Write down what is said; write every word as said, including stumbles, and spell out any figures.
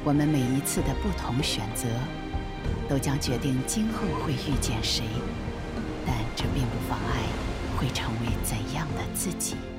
我们每一次的不同选择，都将决定今后会遇见谁，但这并不妨碍会成为怎样的自己。